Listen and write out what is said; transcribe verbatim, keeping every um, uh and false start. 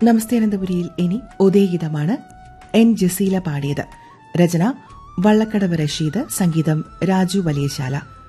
നമസ്തേ അനന്തപുരിയിൽ ഇനി ഉദയഗീതമാണ്. എൻ ജസീല പാടിയത്. രചന വള്ളക്കടവ് റഷീദ്, സംഗീതം രാജു വലിയശാല.